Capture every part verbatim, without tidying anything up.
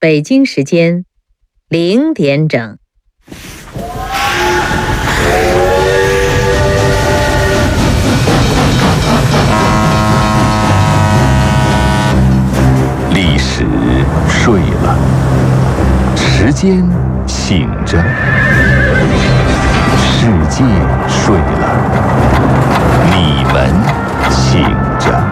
北京时间零点整。 历史睡了，时间醒着，世界睡了，你们醒着。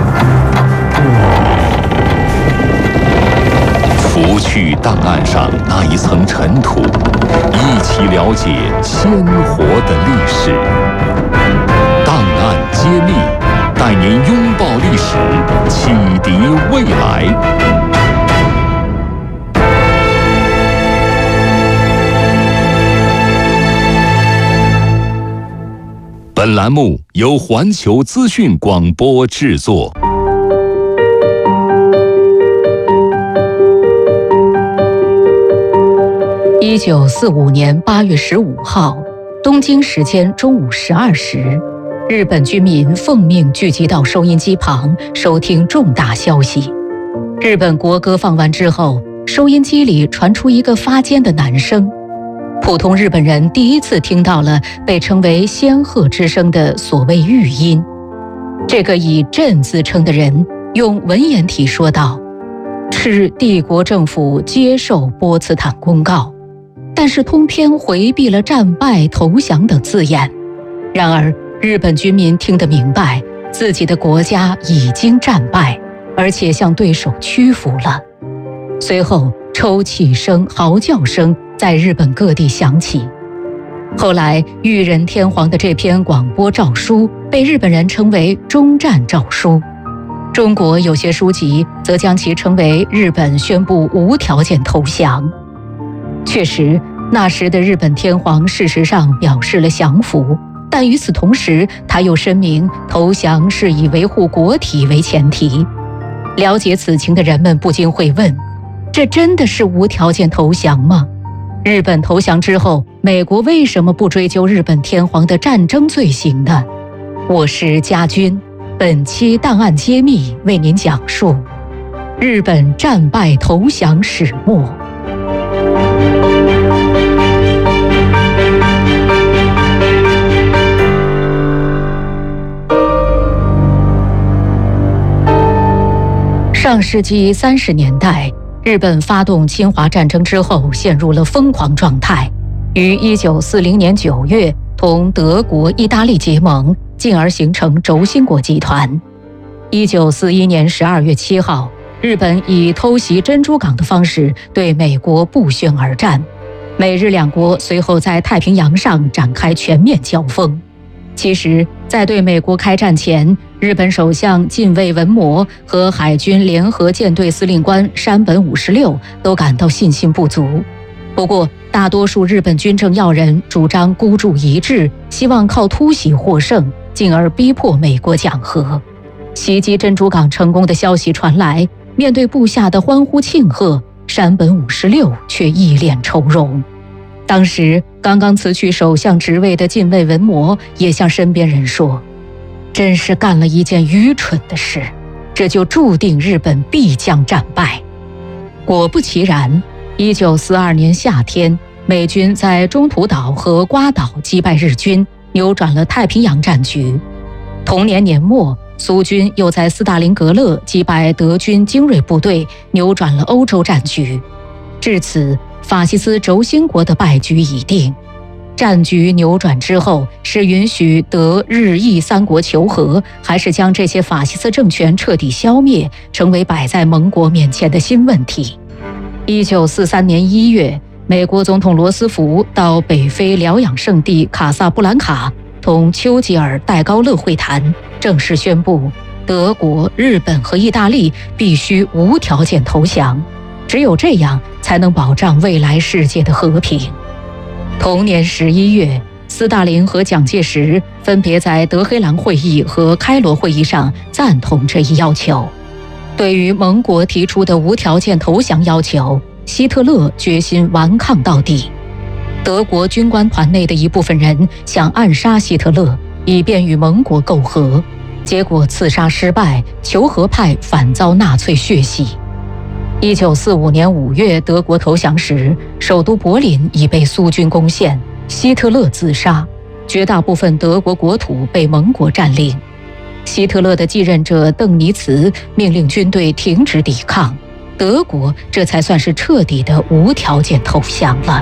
拂去档案上那一层尘土，一起了解鲜活的历史。档案揭秘，带您拥抱历史，启迪未来。本栏目由环球资讯广播制作。 一九四五年八月十五号，东京时间中午十二时，日本居民奉命聚集到收音机旁收听重大消息。日本国歌放完之后，收音机里传出一个发尖的男声。普通日本人第一次听到了被称为仙鹤之声的所谓玉音。这个以朕自称的人用文言体说道：是帝国政府接受波茨坦公告，但是通篇回避了战败、投降等字眼。然而日本军民听得明白，自己的国家已经战败，而且向对手屈服了。随后抽泣声、嚎叫声在日本各地响起。后来裕仁天皇的这篇广播诏书被日本人称为终战诏书，中国有些书籍则将其称为日本宣布无条件投降。确实，那时的日本天皇事实上表示了降服，但与此同时，他又声明投降是以维护国体为前提。了解此情的人们不禁会问：这真的是无条件投降吗？日本投降之后，美国为什么不追究日本天皇的战争罪行呢？我是家军，本期档案揭秘为您讲述日本战败投降始末。上世纪三十年代，日本发动侵华战争之后陷入了疯狂状态，于一九四零年九月同德国、意大利结盟，进而形成轴心国集团。一九四一年十二月七号，日本以偷袭珍珠港的方式对美国不宣而战，美日两国随后在太平洋上展开全面交锋。其实，在对美国开战前，日本首相近卫文麿和海军联合舰队司令官山本五十六都感到信心不足。不过，大多数日本军政要人主张孤注一掷，希望靠突袭获胜，进而逼迫美国讲和。袭击珍珠港成功的消息传来，面对部下的欢呼庆贺，山本五十六却一脸愁容。当时刚刚辞去首相职位的近卫文麿也向身边人说：真是干了一件愚蠢的事，这就注定日本必将战败。果不其然，一九四二年夏天，美军在中途岛和瓜岛击败日军，扭转了太平洋战局。同年年末，苏军又在斯大林格勒击败德军精锐部队，扭转了欧洲战局。至此，法西斯轴心国的败局已定。战局扭转之后，是允许德日意三国求和，还是将这些法西斯政权彻底消灭，成为摆在盟国面前的新问题。一九四三年一月，美国总统罗斯福到北非疗养圣地卡萨布兰卡，同丘吉尔、戴高乐会谈，正式宣布德国、日本和意大利必须无条件投降，只有这样才能保障未来世界的和平。同年十一月，斯大林和蒋介石分别在德黑兰会议和开罗会议上赞同这一要求。对于盟国提出的无条件投降要求，希特勒决心顽抗到底。德国军官团内的一部分人想暗杀希特勒，以便与盟国媾和，结果刺杀失败，求和派反遭纳粹血洗。 一九四五年五月，德国投降时，首都柏林已被苏军攻陷，希特勒自杀，绝大部分德国国土被盟国占领。希特勒的继任者邓尼茨命令军队停止抵抗，德国这才算是彻底的无条件投降了。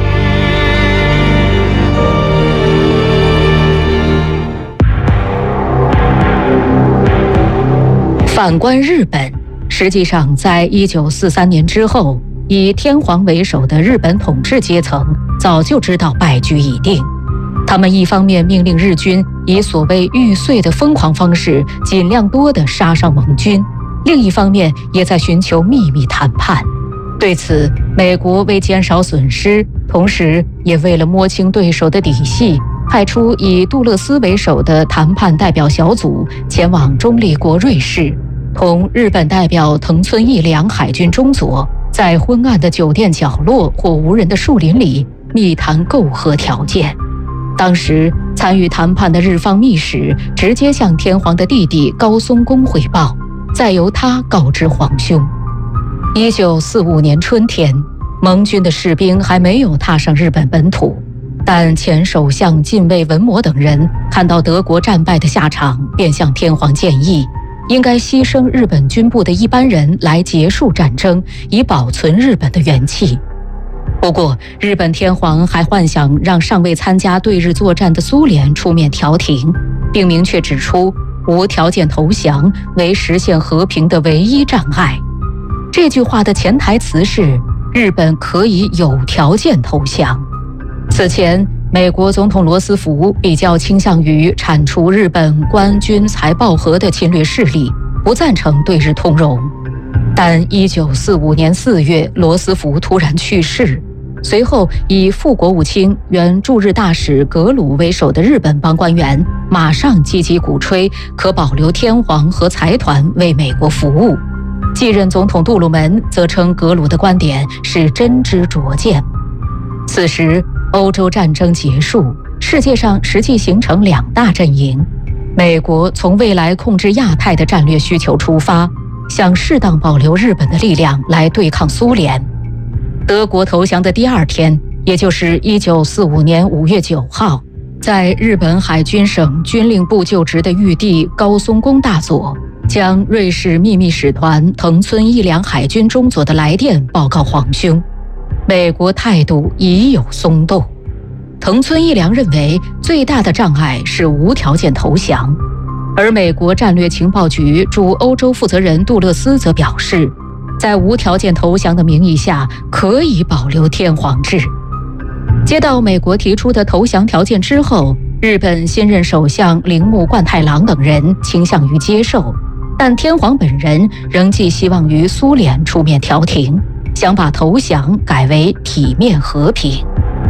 反观日本，实际上在一九四三年之后，以天皇为首的日本统治阶层早就知道败局已定。他们一方面命令日军以所谓玉碎的疯狂方式尽量多地杀伤盟军，另一方面也在寻求秘密谈判。对此，美国为减少损失，同时也为了摸清对手的底细，派出以杜勒斯为首的谈判代表小组前往中立国瑞士，同日本代表藤村义良海军中佐在昏暗的酒店角落或无人的树林里密谈媾和条件。当时参与谈判的日方密使直接向天皇的弟弟高松宫汇报，再由他告知皇兄。一九四五年春天，盟军的士兵还没有踏上日本本土，但前首相近卫文麿等人看到德国战败的下场，便向天皇建议，应该牺牲日本军部的一般人来结束战争，以保存日本的元气。不过，日本天皇还幻想让尚未参加对日作战的苏联出面调停，并明确指出无条件投降为实现和平的唯一障碍。这句话的潜台词是，日本可以有条件投降。此前，美国总统罗斯福比较倾向于铲除日本官军财报核的侵略势力，不赞成对日通融。但一九四五年四月，罗斯福突然去世，随后以副国务卿、原驻日大使格鲁为首的日本邦官员马上积极鼓吹可保留天皇和财团为美国服务。继任总统杜鲁门则称格鲁的观点是真知灼见。此时，欧洲战争结束，世界上实际形成两大阵营。美国从未来控制亚太的战略需求出发，想适当保留日本的力量来对抗苏联。德国投降的第二天，也就是一九四五年五月九号，在日本海军省军令部就职的御帝高松宫大佐将瑞士秘密使团藤村义良海军中佐的来电报告皇兄，美国态度已有松动。藤村义良认为最大的障碍是无条件投降，而美国战略情报局驻欧洲负责人杜勒斯则表示，在无条件投降的名义下可以保留天皇制。接到美国提出的投降条件之后，日本新任首相铃木贯太郎等人倾向于接受，但天皇本人仍寄希望于苏联出面调停，想把投降改为体面和平。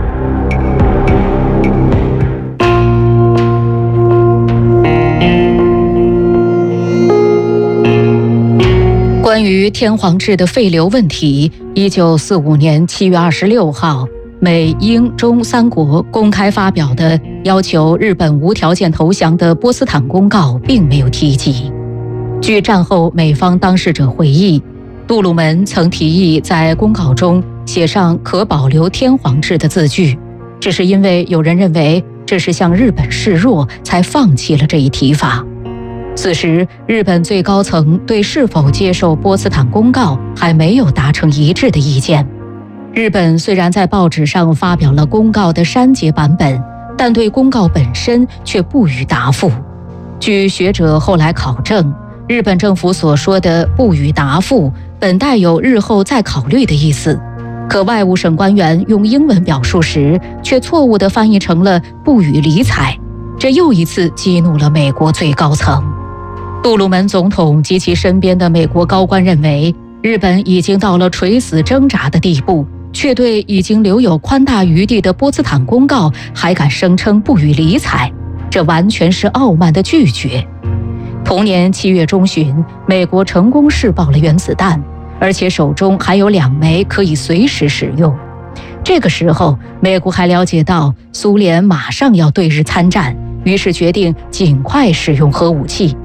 关于天皇制的废留问题，一九四五年七月二十六号，美英中三国公开发表的要求日本无条件投降的波茨坦公告并没有提及。据战后美方当事者回忆，杜鲁门曾提议在公告中写上可保留天皇制的字句，只是因为有人认为这是向日本示弱，才放弃了这一提法。此时，日本最高层对是否接受波茨坦公告还没有达成一致的意见。日本虽然在报纸上发表了公告的删节版本，但对公告本身却不予答复。据学者后来考证，日本政府所说的不予答复本带有日后再考虑的意思，可外务省官员用英文表述时却错误地翻译成了不予理睬，这又一次激怒了美国最高层。杜鲁门总统及其身边的美国高官认为，日本已经到了垂死挣扎的地步，却对已经留有宽大余地的波茨坦公告还敢声称不予理睬，这完全是傲慢的拒绝。同年七月中旬，美国成功试爆了原子弹，而且手中还有两枚可以随时使用。这个时候，美国还了解到苏联马上要对日参战，于是决定尽快使用核武器，